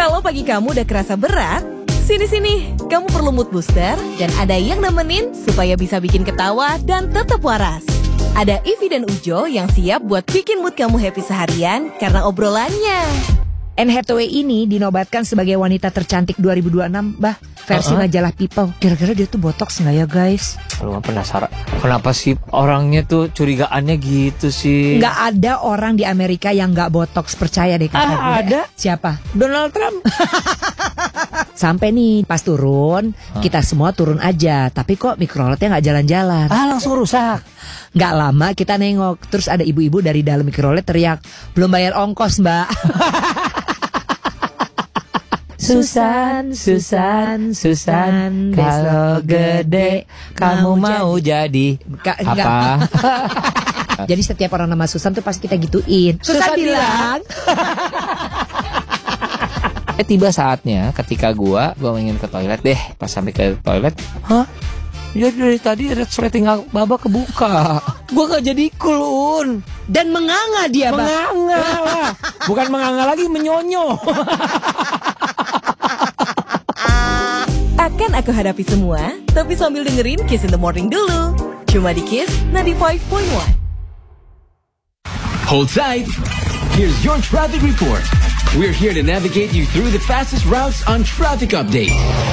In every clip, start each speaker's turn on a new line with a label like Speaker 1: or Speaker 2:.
Speaker 1: Kalau pagi kamu udah kerasa berat, sini-sini, kamu perlu mood booster dan ada yang nemenin supaya bisa bikin ketawa dan tetap waras. Ada Ivy dan Ujo yang siap buat bikin mood kamu happy seharian karena obrolannya.
Speaker 2: Anne Hathaway ini dinobatkan sebagai wanita tercantik 2026, versi majalah People. Kira-kira dia tuh botox nggak ya guys?
Speaker 3: Lu penasaran, kenapa sih orangnya tuh curigaannya gitu sih?
Speaker 2: Nggak ada orang di Amerika yang nggak botox, percaya deh kata gue.
Speaker 3: Ada.
Speaker 2: Siapa?
Speaker 3: Donald Trump.
Speaker 2: Sampai nih pas turun, kita semua turun aja. Tapi kok mikroletnya nggak jalan-jalan.
Speaker 3: Langsung rusak.
Speaker 2: Nggak lama kita nengok, terus ada ibu-ibu dari dalam mikrolet teriak, belum bayar ongkos mbak.
Speaker 3: Susan, kalau gede kamu mau jadi apa?
Speaker 2: Jadi setiap orang nama Susan tuh pasti kita gituin. Susan bilang.
Speaker 3: Tiba saatnya ketika gua ingin ke toilet deh. Pas sampai ke toilet, ya dari tadi resleting baba kebuka. Gua gak jadi cool.
Speaker 2: Dan menganga dia,
Speaker 3: Menganga lah. Bukan menganga lagi, menyonyo.
Speaker 1: Akan aku hadapi semua, tapi sambil dengerin Kiss in the Morning dulu. Cuma di Kiss 95.1.
Speaker 4: Hold tight. Here's your traffic report. We're here to navigate you through the fastest routes on Traffic Update.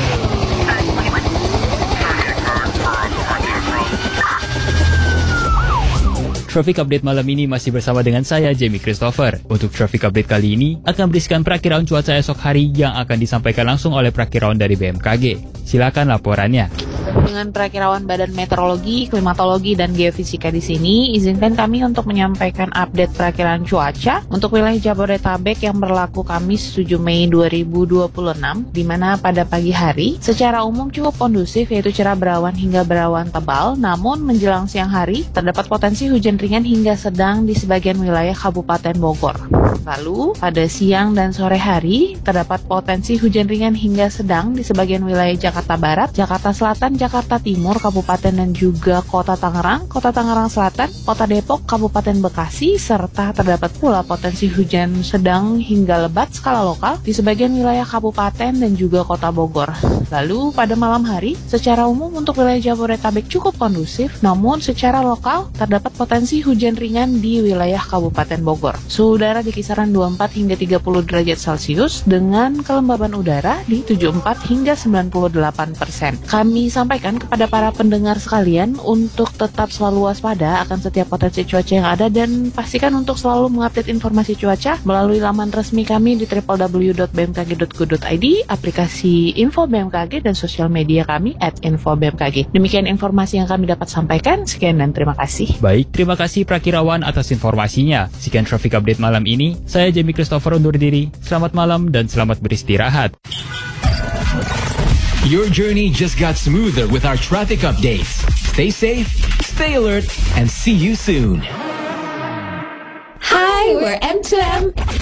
Speaker 5: Traffic Update malam ini masih bersama dengan saya, Jamie Christopher. Untuk Traffic Update kali ini akan berisikan perakiraan cuaca esok hari yang akan disampaikan langsung oleh perakirawan dari BMKG. Silakan laporannya.
Speaker 6: Dengan perakirawan Badan Meteorologi, Klimatologi, dan Geofisika di sini, izinkan kami untuk menyampaikan update perakiraan cuaca untuk wilayah Jabodetabek yang berlaku Kamis 7 Mei 2026, di mana pada pagi hari secara umum cukup kondusif, yaitu cerah berawan hingga berawan tebal, namun menjelang siang hari terdapat potensi hujan ringan hingga sedang di sebagian wilayah Kabupaten Bogor. Lalu, pada siang dan sore hari terdapat potensi hujan ringan hingga sedang di sebagian wilayah Jakarta Barat, Jakarta Selatan, Jakarta Timur, Kabupaten dan juga Kota Tangerang Selatan, Kota Depok, Kabupaten Bekasi, serta terdapat pula potensi hujan sedang hingga lebat skala lokal di sebagian wilayah Kabupaten dan juga Kota Bogor. Lalu pada malam hari, secara umum untuk wilayah Jabodetabek cukup kondusif, namun secara lokal terdapat potensi hujan ringan di wilayah Kabupaten Bogor. Suhu udara di kisaran 24 hingga 30 derajat Celcius dengan kelembaban udara di 74 hingga 98%. Kami sampaikan kepada para pendengar sekalian untuk tetap selalu waspada akan setiap potensi cuaca yang ada dan pastikan untuk selalu mengupdate informasi cuaca melalui laman resmi kami di www.bmkg.go.id, aplikasi Info BMKG dan sosial media kami @infobmkg. Demikian informasi yang kami dapat sampaikan. Sekian dan terima kasih.
Speaker 5: Baik, terima kasih perakirawan atas informasinya. Sekian Traffic Update malam ini. Saya Jamie Christopher undur diri. Selamat malam dan selamat beristirahat.
Speaker 4: Your journey just got smoother with our traffic updates. Stay safe, stay alert, and see you soon.
Speaker 7: Hi, we're M2M.